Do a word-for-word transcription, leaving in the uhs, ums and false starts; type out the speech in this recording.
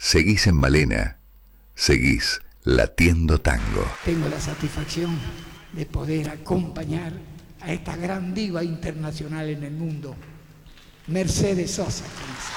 Seguís en Malena. Seguís latiendo tango. Tengo la satisfacción de poder acompañar a esta gran diva internacional en el mundo, Mercedes Sosa.